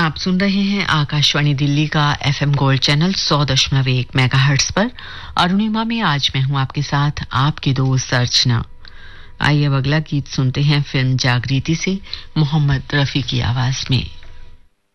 आप सुन रहे हैं आकाशवाणी दिल्ली का एफएम गोल्ड चैनल 100.1 मेगाहर्ट्ज पर। अरुणिमा में आज मैं हूं आपके साथ आपकी दोस्त अर्चना। आइए अब अगला गीत सुनते हैं फिल्म जागृति से मोहम्मद रफी की आवाज में।